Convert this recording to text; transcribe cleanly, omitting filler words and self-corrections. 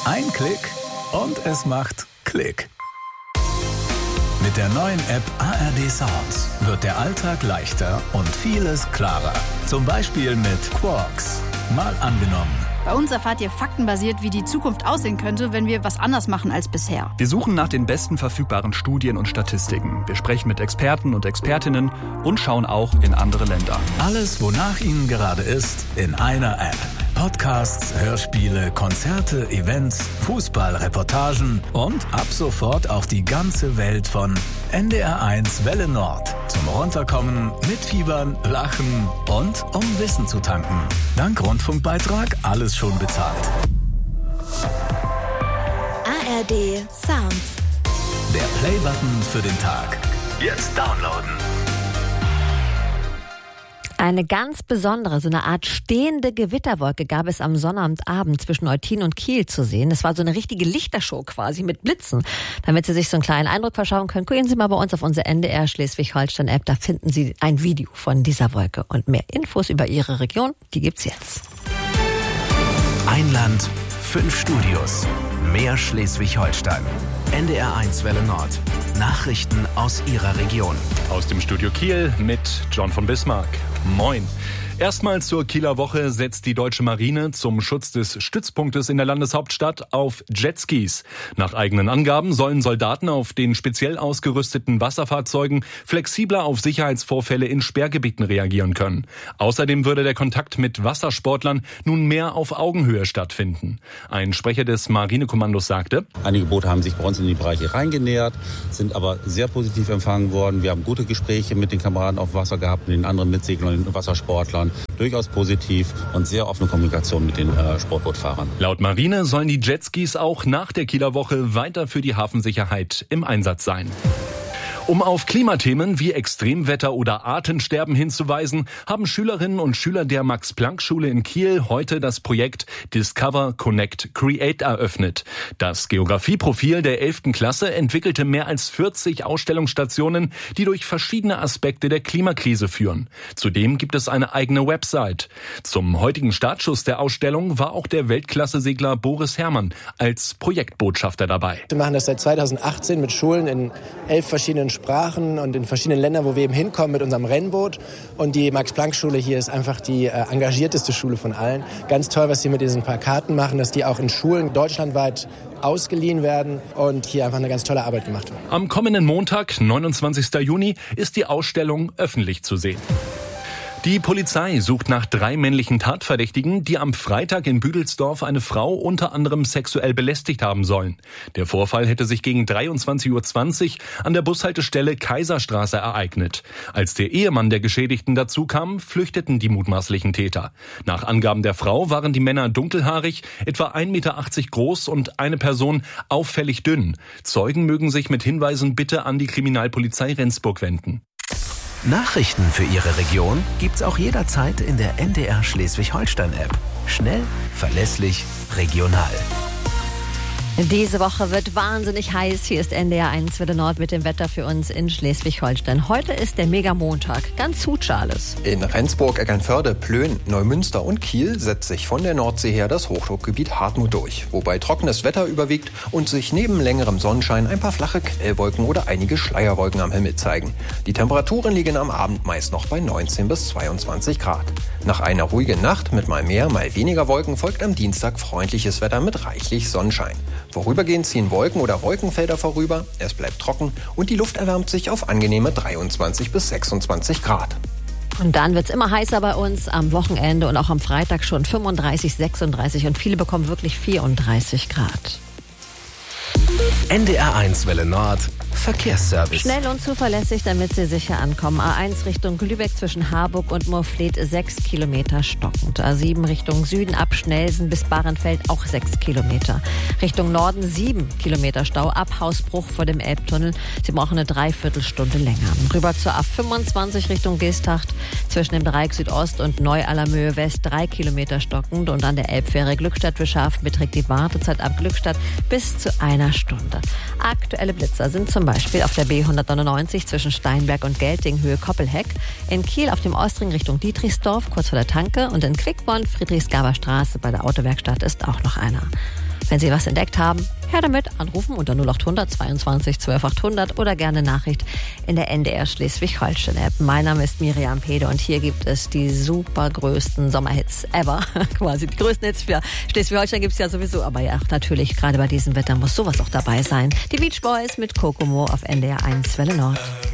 Ein Klick und es macht Klick. Mit der neuen App ARD Sounds wird der Alltag leichter und vieles klarer. Zum Beispiel mit Quarks. Mal angenommen. Bei uns erfahrt ihr faktenbasiert, wie die Zukunft aussehen könnte, wenn wir was anders machen als bisher. Wir suchen nach den besten verfügbaren Studien und Statistiken. Wir sprechen mit Experten und Expertinnen und schauen auch in andere Länder. Alles, wonach Ihnen gerade ist, in einer App. Podcasts, Hörspiele, Konzerte, Events, Fußball-Reportagen und ab sofort auch die ganze Welt von NDR1 Welle Nord. Zum Runterkommen, mitfiebern, lachen und um Wissen zu tanken. Dank Rundfunkbeitrag alles schon bezahlt. ARD Sounds. Der Playbutton für den Tag. Jetzt downloaden. Eine ganz besondere, so eine Art stehende Gewitterwolke gab es am Sonnabendabend zwischen Eutin und Kiel zu sehen. Es war so eine richtige Lichtershow quasi mit Blitzen. Damit Sie sich so einen kleinen Eindruck verschaffen können, gucken Sie mal bei uns auf unsere NDR Schleswig-Holstein-App. Da finden Sie ein Video von dieser Wolke. Und mehr Infos über Ihre Region, die gibt's jetzt. Ein Land, 5 Studios. Mehr Schleswig-Holstein. NDR1 Welle Nord. Nachrichten aus Ihrer Region. Aus dem Studio Kiel mit John von Bismarck. Moin. Erstmals zur Kieler Woche setzt die Deutsche Marine zum Schutz des Stützpunktes in der Landeshauptstadt auf Jetskis. Nach eigenen Angaben sollen Soldaten auf den speziell ausgerüsteten Wasserfahrzeugen flexibler auf Sicherheitsvorfälle in Sperrgebieten reagieren können. Außerdem würde der Kontakt mit Wassersportlern nun mehr auf Augenhöhe stattfinden. Ein Sprecher des Marinekommandos sagte: Einige Boote haben sich bei uns in die Bereiche reingenähert, sind aber sehr positiv empfangen worden. Wir haben gute Gespräche mit den Kameraden auf Wasser gehabt, mit den anderen Mitseglern und Wassersportlern. Durchaus positiv und sehr offene Kommunikation mit den Sportbootfahrern. Laut Marine sollen die Jetskis auch nach der Kieler Woche weiter für die Hafensicherheit im Einsatz sein. Um auf Klimathemen wie Extremwetter oder Artensterben hinzuweisen, haben Schülerinnen und Schüler der Max-Planck-Schule in Kiel heute das Projekt Discover, Connect, Create eröffnet. Das Geografieprofil der 11. Klasse entwickelte mehr als 40 Ausstellungsstationen, die durch verschiedene Aspekte der Klimakrise führen. Zudem gibt es eine eigene Website. Zum heutigen Startschuss der Ausstellung war auch der Weltklasse-Segler Boris Herrmann als Projektbotschafter dabei. Wir machen das seit 2018 mit Schulen in 11 verschiedenen Sprachen und in verschiedenen Ländern, wo wir eben hinkommen mit unserem Rennboot. Und die Max-Planck-Schule hier ist einfach die engagierteste Schule von allen. Ganz toll, was sie mit diesen Plakaten machen, dass die auch in Schulen deutschlandweit ausgeliehen werden und hier einfach eine ganz tolle Arbeit gemacht wird. Am kommenden Montag, 29. Juni, ist die Ausstellung öffentlich zu sehen. Die Polizei sucht nach 3 männlichen Tatverdächtigen, die am Freitag in Büdelsdorf eine Frau unter anderem sexuell belästigt haben sollen. Der Vorfall hätte sich gegen 23:20 Uhr an der Bushaltestelle Kaiserstraße ereignet. Als der Ehemann der Geschädigten dazukam, flüchteten die mutmaßlichen Täter. Nach Angaben der Frau waren die Männer dunkelhaarig, etwa 1,80 Meter groß und eine Person auffällig dünn. Zeugen mögen sich mit Hinweisen bitte an die Kriminalpolizei Rendsburg wenden. Nachrichten für Ihre Region gibt's auch jederzeit in der NDR Schleswig-Holstein-App. Schnell, verlässlich, regional. Diese Woche wird wahnsinnig heiß. Hier ist NDR1 Welle Nord mit dem Wetter für uns in Schleswig-Holstein. Heute ist der Mega-Montag. Ganz Hutsch alles. In Rendsburg, Eckernförde, Plön, Neumünster und Kiel setzt sich von der Nordsee her das Hochdruckgebiet Hartmut durch, wobei trockenes Wetter überwiegt und sich neben längerem Sonnenschein ein paar flache Quellwolken oder einige Schleierwolken am Himmel zeigen. Die Temperaturen liegen am Abend meist noch bei 19 bis 22 Grad. Nach einer ruhigen Nacht mit mal mehr, mal weniger Wolken folgt am Dienstag freundliches Wetter mit reichlich Sonnenschein. Vorübergehend ziehen Wolken oder Wolkenfelder vorüber, es bleibt trocken und die Luft erwärmt sich auf angenehme 23 bis 26 Grad. Und dann wird's immer heißer bei uns am Wochenende und auch am Freitag schon 35, 36 und viele bekommen wirklich 34 Grad. NDR1 Welle Nord. Verkehrsservice. Schnell und zuverlässig, damit Sie sicher ankommen. A1 Richtung Lübeck zwischen Harburg und Moorfleet 6 Kilometer stockend. A7 Richtung Süden ab Schnelsen bis Bahrenfeld auch 6 Kilometer. Richtung Norden 7 Kilometer Stau ab Hausbruch vor dem Elbtunnel. Sie brauchen eine Dreiviertelstunde länger. Rüber zur A25 Richtung Geesthacht zwischen dem Dreieck Südost und Neu-Allermöhe West 3 Kilometer stockend. Und an der Elbfähre Glückstadt-Wischhafen beträgt die Wartezeit ab Glückstadt bis zu 1 Stunde. Aktuelle Blitzer sind zum Beispiel auf der B199 zwischen Steinberg und Gelting Höhe Koppelheck, in Kiel auf dem Ostring Richtung Dietrichsdorf kurz vor der Tanke und in Quickborn Friedrichsgaber Straße bei der Autowerkstatt ist auch noch einer. Wenn Sie was entdeckt haben, her damit, anrufen unter 0800 22 12 800 oder gerne Nachricht in der NDR Schleswig-Holstein-App. Mein Name ist Miriam Pede und hier gibt es die super größten Sommerhits ever. Quasi die größten Hits für Schleswig-Holstein gibt es ja sowieso, aber ja auch natürlich, gerade bei diesem Wetter muss sowas auch dabei sein. Die Beach Boys mit Kokomo auf NDR 1 Welle Nord.